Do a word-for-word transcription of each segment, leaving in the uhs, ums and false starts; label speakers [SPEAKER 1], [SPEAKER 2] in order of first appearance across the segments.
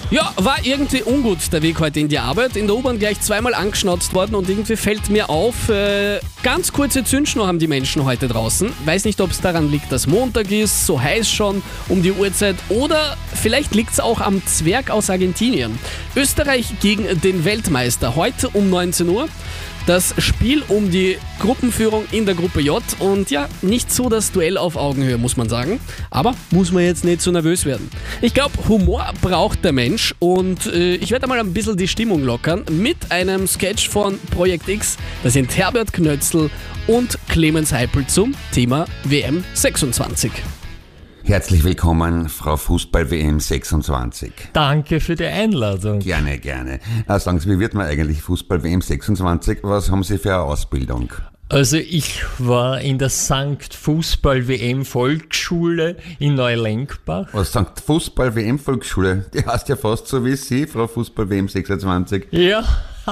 [SPEAKER 1] Ja, war irgendwie ungut der Weg heute in die Arbeit. In der U-Bahn gleich zweimal angeschnauzt worden und irgendwie fällt mir auf, äh, ganz kurze Zündschnur haben die Menschen heute draußen. Weiß nicht, ob es daran liegt, dass Montag ist, so heiß schon um die Uhrzeit, oder vielleicht liegt es auch am Zwerg aus Argentinien. Österreich gegen den Weltmeister, heute um neunzehn Uhr. Das Spiel um die Gruppenführung in der Gruppe J und ja, nicht so das Duell auf Augenhöhe, muss man sagen. Aber muss man jetzt nicht so nervös werden. Ich glaube, Humor braucht der Mensch und äh, ich werde mal ein bisschen die Stimmung lockern mit einem Sketch von Projekt X. Da sind Herbert Knötzl und Clemens Heipel zum Thema W M sechsundzwanzig.
[SPEAKER 2] Herzlich willkommen, Frau Fußball-W M sechsundzwanzig.
[SPEAKER 3] Danke für die Einladung.
[SPEAKER 2] Gerne, gerne. Äh, sagen Sie, wie wird man eigentlich Fußball-W M sechsundzwanzig? Was haben Sie für eine Ausbildung?
[SPEAKER 3] Also ich war in der Sankt Fußball-W M Volksschule in Neulenkbach.
[SPEAKER 2] Was Sankt Fußball-W M Volksschule? Die heißt ja fast so wie Sie, Frau Fußball-W M sechsundzwanzig.
[SPEAKER 3] Ja,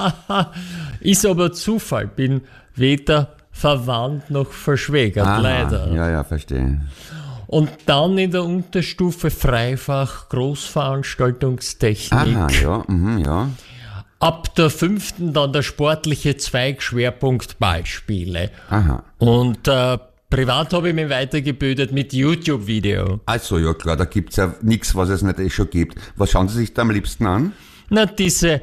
[SPEAKER 3] ist aber Zufall. Bin weder verwandt noch verschwägert,
[SPEAKER 2] Aha,
[SPEAKER 3] leider.
[SPEAKER 2] Ja, ja, verstehe.
[SPEAKER 3] Und dann in der Unterstufe Freifach Großveranstaltungstechnik.
[SPEAKER 2] Aha, ja, mhm, ja.
[SPEAKER 3] Ab der fünften dann der sportliche Zweig Schwerpunkt Ballspiele.
[SPEAKER 2] Aha.
[SPEAKER 3] Und äh, privat habe ich mich weitergebildet mit YouTube-Video.
[SPEAKER 2] Also, ja klar, da gibt's ja nichts, was es nicht eh schon gibt. Was schauen Sie sich da am liebsten an?
[SPEAKER 3] Na, diese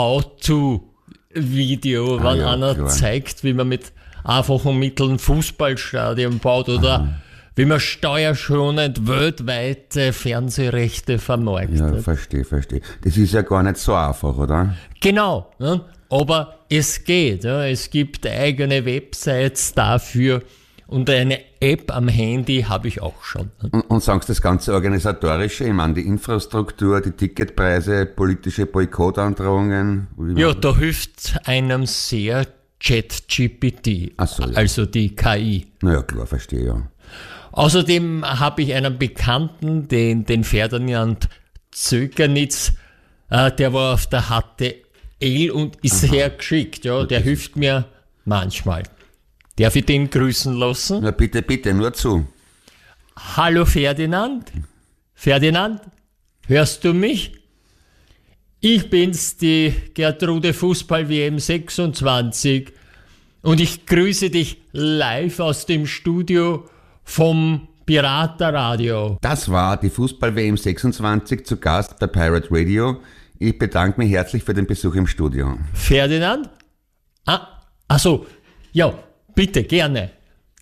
[SPEAKER 3] How-to-Video,
[SPEAKER 2] Ah,
[SPEAKER 3] wenn
[SPEAKER 2] ja,
[SPEAKER 3] einer
[SPEAKER 2] klar.
[SPEAKER 3] zeigt, wie man mit einfachen Mitteln Fußballstadion baut oder
[SPEAKER 2] Aha.
[SPEAKER 3] wie man steuerschonend weltweite Fernsehrechte vermarktet.
[SPEAKER 2] Ja, verstehe, verstehe. Das ist ja gar nicht so einfach, oder?
[SPEAKER 3] Genau, ne? Aber es geht. Ja? Es gibt eigene Websites dafür und eine App am Handy habe ich auch schon. Ne?
[SPEAKER 2] Und, und sagen Sie das ganze Organisatorische, ich meine die Infrastruktur, die Ticketpreise, politische Boykottandrohungen? Wie
[SPEAKER 3] Ja,
[SPEAKER 2] man-
[SPEAKER 3] da hilft einem sehr ChatGPT,
[SPEAKER 2] Ach so, ja.
[SPEAKER 3] also die K I.
[SPEAKER 2] Na ja, klar, verstehe, ja.
[SPEAKER 3] Außerdem habe ich einen Bekannten, den, den Ferdinand Zögernitz, äh, der war auf der H T L und ist sehr geschickt. Ja, der hilft mir manchmal. Darf ich den grüßen lassen?
[SPEAKER 2] Na bitte, bitte, nur zu.
[SPEAKER 3] Hallo Ferdinand. Ferdinand, hörst du mich? Ich bin's, die Gertrude Fußball-W M sechsundzwanzig und ich grüße dich live aus dem Studio vom Piratenradio.
[SPEAKER 2] Das war die Fußball-W M sechsundzwanzig zu Gast bei Pirate Radio. Ich bedanke mich herzlich für den Besuch im Studio.
[SPEAKER 3] Ferdinand? Ah, ach so, ja, bitte, gerne.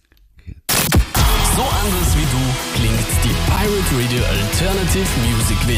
[SPEAKER 1] So anders wie du klingt die Pirate Radio Alternative Music W